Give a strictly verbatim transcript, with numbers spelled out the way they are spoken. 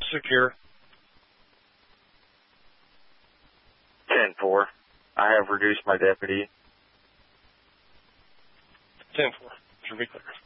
Secure. ten four. I have reduced my deputy. ten four. Should be clear.